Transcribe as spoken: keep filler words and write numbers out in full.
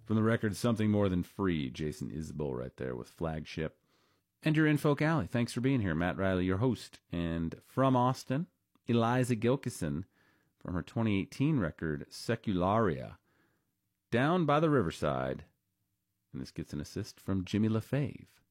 From the record Something More Than Free, Jason Isbell right there with Flagship. And you're in Folk Alley. Thanks for being here. Matt Riley, your host. And from Austin, Eliza Gilkison from her twenty eighteen record, Secularia, Down by the Riverside. And this gets an assist from Jimmy LaFave.